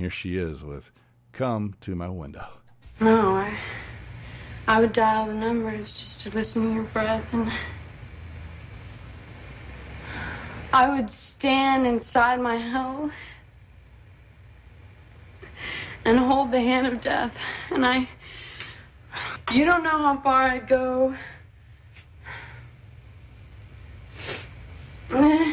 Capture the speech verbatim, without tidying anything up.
here she is with Come to My Window. No, I, I would dial the numbers just to listen to your breath, and I would stand inside my hell and hold the hand of death, and I, you don't know how far I'd go.